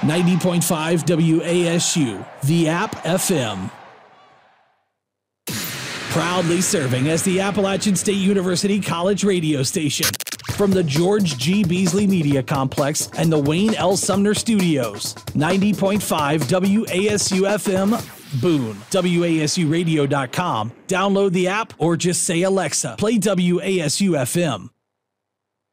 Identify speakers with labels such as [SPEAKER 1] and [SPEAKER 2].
[SPEAKER 1] 90.5 WASU, the App FM. Proudly serving as the Appalachian State University College radio station. From the George G. Beasley Media Complex and the Wayne L. Sumner Studios. 90.5 WASU FM, Boone. WASUradio.com. Download the app or just say, Alexa, play WASU FM.